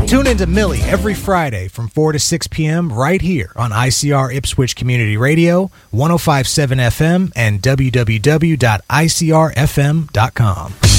Tune into Millie every Friday from 4 to 6 p.m. right here on ICR Ipswich Community Radio, 105.7 FM, and www.icrfm.com.